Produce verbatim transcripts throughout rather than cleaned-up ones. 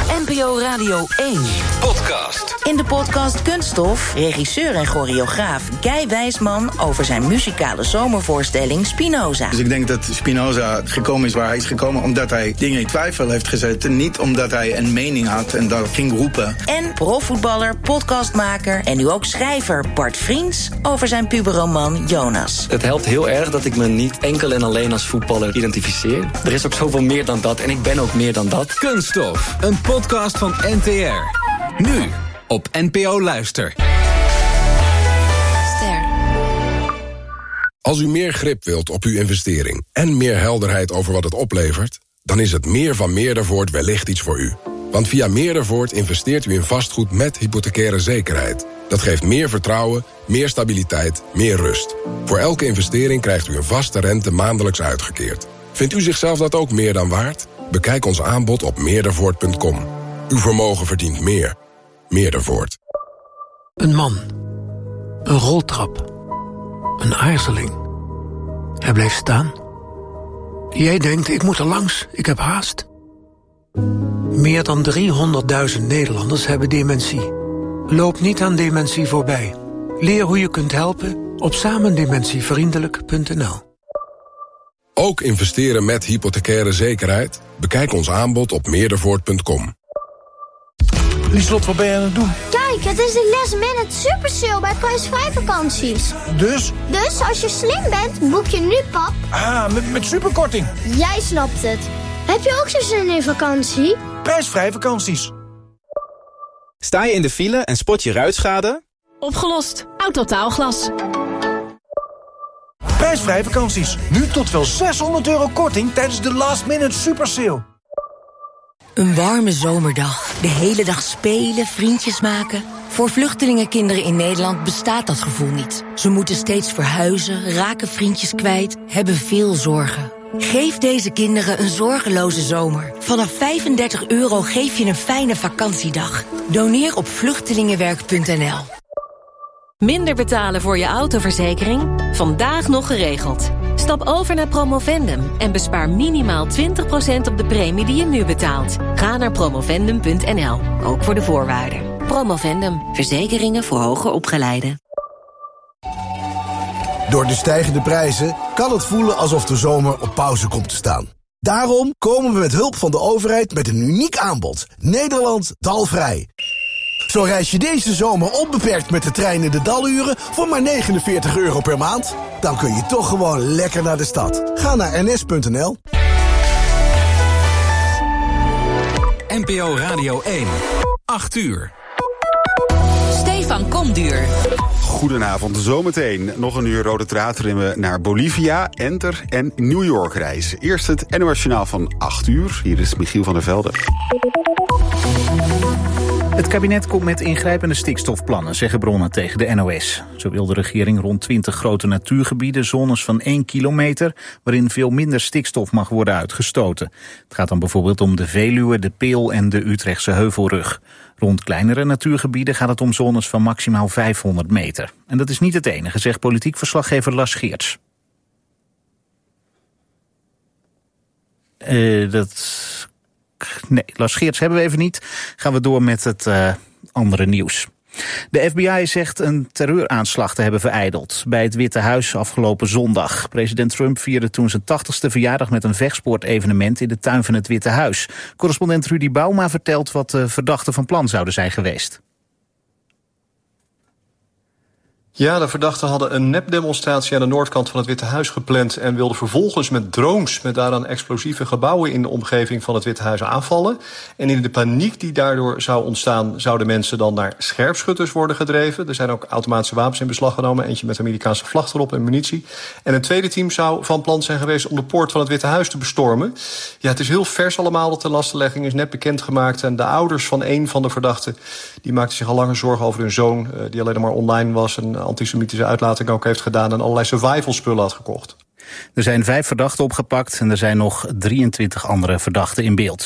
N P O Radio één. Podcast. In de podcast Kunststof, regisseur en choreograaf Guy Wijsman over zijn muzikale zomervoorstelling Spinoza. Dus ik denk dat Spinoza gekomen is waar hij is gekomen omdat hij dingen in twijfel heeft gezet. Niet omdat hij een mening had en dat ging roepen. En profvoetballer, podcastmaker en nu ook schrijver Bart Vriends over zijn puberroman Jonas. Het helpt heel erg dat ik me niet enkel en alleen als voetballer identificeer. Er is ook zoveel meer dan dat en ik ben ook meer dan dat. Kunststof, een podcast van N T R. Nu op N P O Luister. Ster. Als u meer grip wilt op uw investering en meer helderheid over wat het oplevert, dan is het meer van Meerdervoort wellicht iets voor u. Want via Meerdervoort investeert u in vastgoed met hypothecaire zekerheid. Dat geeft meer vertrouwen, meer stabiliteit, meer rust. Voor elke investering krijgt u een vaste rente maandelijks uitgekeerd. Vindt u zichzelf dat ook meer dan waard? Bekijk ons aanbod op meerdervoort punt com. Uw vermogen verdient meer. Meerdervoort. Een man. Een roltrap. Een aarzeling. Hij bleef staan. Jij denkt, ik moet er langs, ik heb haast. Meer dan driehonderdduizend Nederlanders hebben dementie. Loop niet aan dementie voorbij. Leer hoe je kunt helpen op samendementievriendelijk punt n l. Ook investeren met hypothecaire zekerheid? Bekijk ons aanbod op meerdervoort punt com. Lieslot, wat ben je aan het doen? Kijk, het is de last minute super sale bij prijsvrij vakanties. Dus? Dus als je slim bent, boek je nu, pap. Ah, met, met superkorting. Jij snapt het. Heb je ook zo zin in vakantie? Prijsvrij vakanties. Sta je in de file en spot je ruitschade? Opgelost. Autotaalglas. Prijsvrij vakanties. Nu tot wel zeshonderd euro korting tijdens de last minute super sale. Een warme zomerdag. De hele dag spelen, vriendjes maken. Voor vluchtelingenkinderen in Nederland bestaat dat gevoel niet. Ze moeten steeds verhuizen, raken vriendjes kwijt, hebben veel zorgen. Geef deze kinderen een zorgeloze zomer. Vanaf vijfendertig euro geef je een fijne vakantiedag. Doneer op vluchtelingenwerk punt n l. Minder betalen voor je autoverzekering? Vandaag nog geregeld. Stap over naar Promovendum en bespaar minimaal twintig procent op de premie die je nu betaalt. Ga naar promovendum punt n l, ook voor de voorwaarden. Promovendum, verzekeringen voor hoger opgeleiden. Door de stijgende prijzen kan het voelen alsof de zomer op pauze komt te staan. Daarom komen we met hulp van de overheid met een uniek aanbod. Nederland dalvrij. Zo reis je deze zomer onbeperkt met de trein in de daluren voor maar negenenveertig euro per maand. Dan kun je toch gewoon lekker naar de stad. Ga naar n s punt n l. N P O Radio één. acht uur. Stefan Komduur. Goedenavond, zometeen nog een uur rode draad waarin we naar Bolivia, Enter en New York reizen. Eerst het N O S Journaal van acht uur. Hier is Michiel van der Velde. Het kabinet komt met ingrijpende stikstofplannen, zeggen bronnen tegen de N O S. Zo wil de regering rond twintig grote natuurgebieden, zones van één kilometer, waarin veel minder stikstof mag worden uitgestoten. Het gaat dan bijvoorbeeld om de Veluwe, de Peel en de Utrechtse Heuvelrug. Rond kleinere natuurgebieden gaat het om zones van maximaal vijfhonderd meter. En dat is niet het enige, zegt politiek verslaggever Lars Geerts. Uh, dat... Nee, Lars Geerts hebben we even niet. Gaan we door met het uh, andere nieuws. De F B I zegt een terreuraanslag te hebben vereideld bij het Witte Huis afgelopen zondag. President Trump vierde toen zijn tachtigste verjaardag met een vechtsportevenement in de tuin van het Witte Huis. Correspondent Rudy Bouma vertelt wat de verdachten van plan zouden zijn geweest. Ja, de verdachten hadden een nepdemonstratie aan de noordkant van het Witte Huis gepland en wilden vervolgens met drones met daaraan explosieve gebouwen in de omgeving van het Witte Huis aanvallen. En in de paniek die daardoor zou ontstaan, zouden mensen dan naar scherpschutters worden gedreven. Er zijn ook automatische wapens in beslag genomen, eentje met Amerikaanse vlag erop en munitie. En een tweede team zou van plan zijn geweest om de poort van het Witte Huis te bestormen. Ja, het is heel vers allemaal, dat de lastenlegging is net bekendgemaakt. En de ouders van een van de verdachten, die maakten zich al langer zorgen over hun zoon, die alleen maar online was en antisemitische uitlating ook heeft gedaan en allerlei survival spullen had gekocht. Er zijn vijf verdachten opgepakt en er zijn nog drieëntwintig andere verdachten in beeld.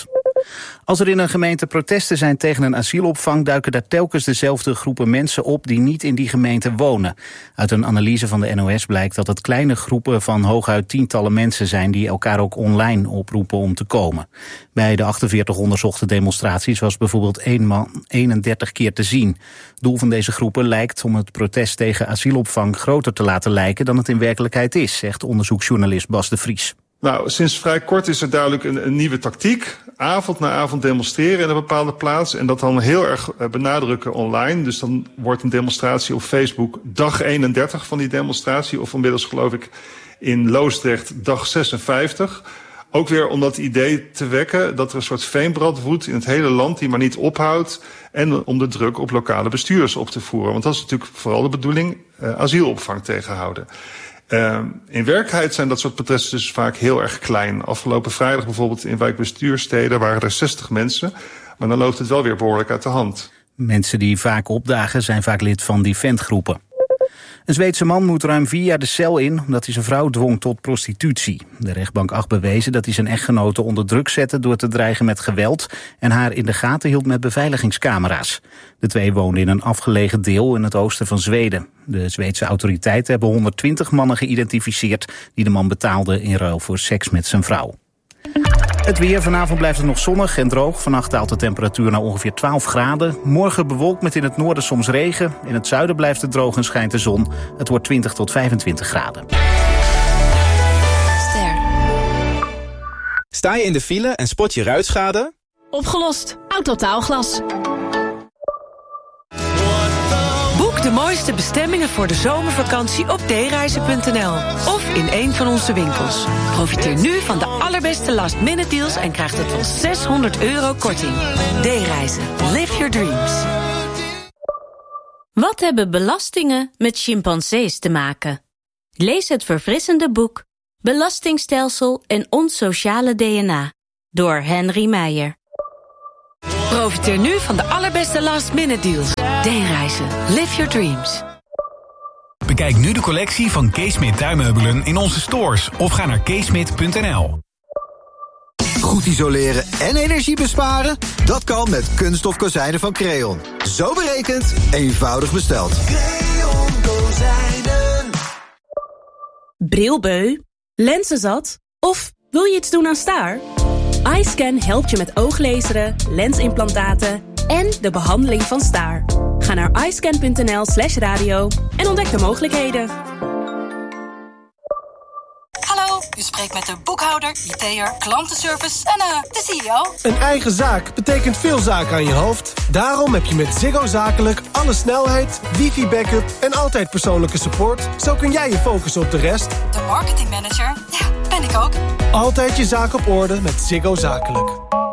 Als er in een gemeente protesten zijn tegen een asielopvang, duiken daar telkens dezelfde groepen mensen op die niet in die gemeente wonen. Uit een analyse van de N O S blijkt dat het kleine groepen van hooguit tientallen mensen zijn die elkaar ook online oproepen om te komen. Bij de achtenveertig onderzochte demonstraties was bijvoorbeeld één man eenendertig keer te zien. Doel van deze groepen lijkt om het protest tegen asielopvang groter te laten lijken dan het in werkelijkheid is, zegt onderzoeksjournalist Bas de Vries. Nou, sinds vrij kort is er duidelijk een, een nieuwe tactiek. Avond na avond demonstreren in een bepaalde plaats. En dat dan heel erg benadrukken online. Dus dan wordt een demonstratie op Facebook dag eenendertig van die demonstratie. Of inmiddels geloof ik in Loosdrecht dag zesenvijftig. Ook weer om dat idee te wekken dat er een soort veenbrand woedt in het hele land die maar niet ophoudt. En om de druk op lokale bestuurders op te voeren. Want dat is natuurlijk vooral de bedoeling, uh, asielopvang tegenhouden. Uh, in werkelijkheid zijn dat soort protesten dus vaak heel erg klein. Afgelopen vrijdag bijvoorbeeld in wijkbestuursteden waren er zestig mensen. Maar dan loopt het wel weer behoorlijk uit de hand. Mensen die vaak opdagen zijn vaak lid van die ventgroepen. Een Zweedse man moet ruim vier jaar de cel in omdat hij zijn vrouw dwong tot prostitutie. De rechtbank acht bewezen dat hij zijn echtgenote onder druk zette door te dreigen met geweld en haar in de gaten hield met beveiligingscamera's. De twee woonden in een afgelegen deel in het oosten van Zweden. De Zweedse autoriteiten hebben honderdtwintig mannen geïdentificeerd die de man betaalden in ruil voor seks met zijn vrouw. Het weer. Vanavond blijft het nog zonnig en droog. Vannacht daalt de temperatuur naar ongeveer twaalf graden. Morgen bewolkt met in het noorden soms regen. In het zuiden blijft het droog en schijnt de zon. Het wordt twintig tot vijfentwintig graden. Ster. Sta je in de file en spot je ruitschade? Opgelost. Autotaalglas. Boek de mooiste bestemmingen voor de zomervakantie op d reizen punt n l of in een van onze winkels. Profiteer nu van de allerbeste last-minute deals en krijg tot wel zeshonderd euro korting. D-reizen. Live your dreams. Wat hebben belastingen met chimpansees te maken? Lees het verfrissende boek Belastingstelsel en ons sociale D N A door Henry Meijer. Profiteer nu van de allerbeste last-minute deals. D-reizen. Live your dreams. Bekijk nu de collectie van Keesmit tuinmeubelen in onze stores of ga naar keesmit punt n l. Goed isoleren en energie besparen? Dat kan met kunststof kozijnen van Creon. Zo berekend, eenvoudig besteld. Creon kozijnen. Brilbeu? Lenzenzat? Of wil je iets doen aan staar? iScan helpt je met ooglezeren, lensimplantaten en de behandeling van staar. Ga naar iscan punt n l slash radio en ontdek de mogelijkheden. Hallo, u spreekt met de boekhouder, I T'er, klantenservice en uh, de C E O. Een eigen zaak betekent veel zaken aan je hoofd. Daarom heb je met Ziggo Zakelijk alle snelheid, wifi-backup en altijd persoonlijke support. Zo kun jij je focussen op de rest. De marketingmanager, ja, ben ik ook. Altijd je zaak op orde met Ziggo Zakelijk.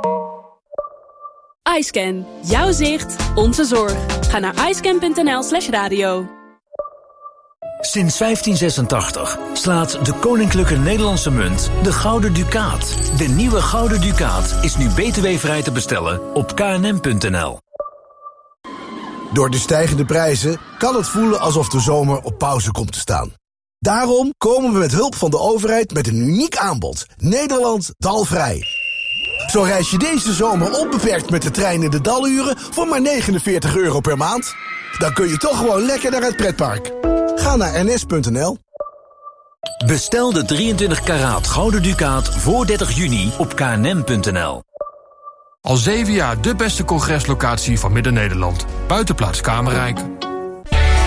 iScan. Jouw zicht, onze zorg. Ga naar iscan punt n l slash radio. Sinds vijftien zesentachtig slaat de Koninklijke Nederlandse Munt de Gouden Ducaat. De nieuwe Gouden Ducaat is nu B T W-vrij te bestellen op k n m punt n l. Door de stijgende prijzen kan het voelen alsof de zomer op pauze komt te staan. Daarom komen we met hulp van de overheid met een uniek aanbod. Nederland dalvrij. Zo reis je deze zomer onbeperkt met de trein in de daluren voor maar negenenveertig euro per maand. Dan kun je toch gewoon lekker naar het pretpark. Ga naar n s punt n l. Bestel de drieëntwintig karaat Gouden Ducaat voor dertig juni op k n m punt n l. Al zeven jaar de beste congreslocatie van Midden-Nederland. Buitenplaats Kamerrijk.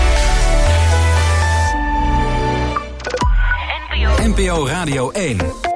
N P O Radio één.